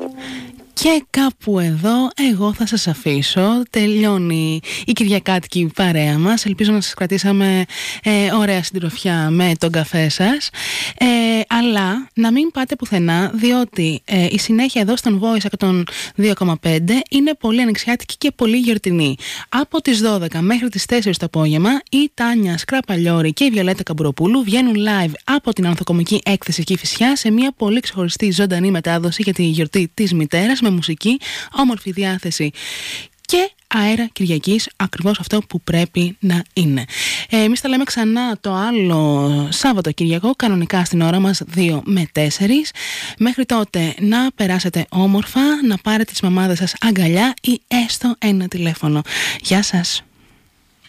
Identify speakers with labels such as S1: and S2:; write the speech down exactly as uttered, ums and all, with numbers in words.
S1: Και κάπου εδώ εγώ θα σας αφήσω. Τελειώνει η κυριακάτικη παρέα μας. Ελπίζω να σας κρατήσαμε ε, ωραία συντροφιά με τον καφέ σας. Ε, αλλά να μην πάτε πουθενά, διότι ε, η συνέχεια εδώ στον Voice εκατόν δύο κόμμα πέντε είναι πολύ ανοιξιάτικη και πολύ γιορτινή. Από τις δώδεκα μέχρι τις τέσσερις το απόγευμα η Τάνια Σκραπαλιώρη και η Βιολέτα Καμπουροπούλου βγαίνουν live από την ανθοκομική έκθεση Κηφισιά σε μια πολύ ξεχωριστή ζωντανή μετάδοση για τη γιορτή της μητέρας, με μουσική, όμορφη διάθεση και αέρα Κυριακής, ακριβώς αυτό που πρέπει να είναι. Ε, εμείς τα λέμε ξανά το άλλο Σάββατο Κυριακό, κανονικά στην ώρα μας δύο με τέσσερις. Μέχρι τότε να περάσετε όμορφα, να πάρετε τις μαμάδες σας αγκαλιά ή έστω ένα τηλέφωνο. Γεια σας!